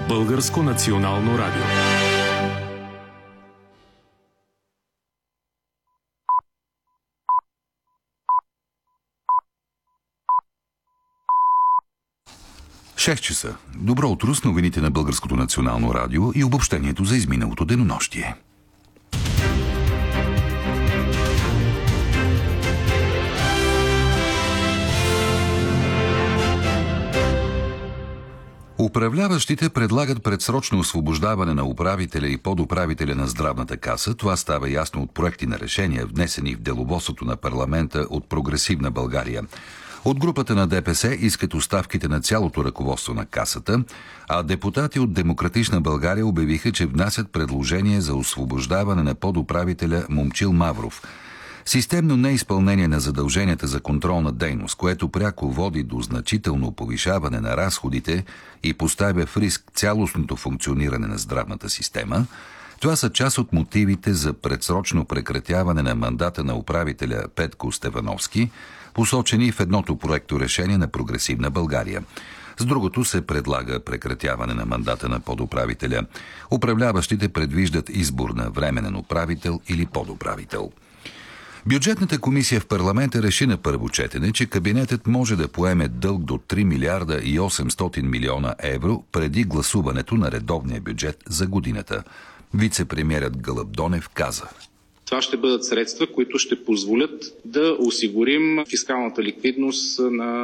Българско национално радио. Шест часа. Добро утро с новините на Българското национално радио и обобщението за изминалото денонощие. Управляващите предлагат предсрочно освобождаване на управителя и подуправителя на здравната каса. Това става ясно от проекти на решения, внесени в деловодството на парламента от Прогресивна България. От групата на ДПС искат оставките на цялото ръководство на касата, а депутати от Демократична България обявиха, че внасят предложение за освобождаване на подуправителя Момчил Мавров. Системно неизпълнение на задълженията за контролна дейност, което пряко води до значително повишаване на разходите и поставя в риск цялостното функциониране на здравната система, това са част от мотивите за предсрочно прекратяване на мандата на управителя Петко Стевановски, посочени в едното проекто решение на Прогресивна България. С другото се предлага прекратяване на мандата на подуправителя. Управляващите предвиждат избор на временен управител или подуправител. Бюджетната комисия в парламента реши на първо четене, че кабинетът може да поеме дълг до 3 милиарда и 800 милиона евро преди гласуването на редовния бюджет за годината. Вице-премиерът Гълъб Донев каза: това ще бъдат средства, които ще позволят да осигурим фискалната ликвидност на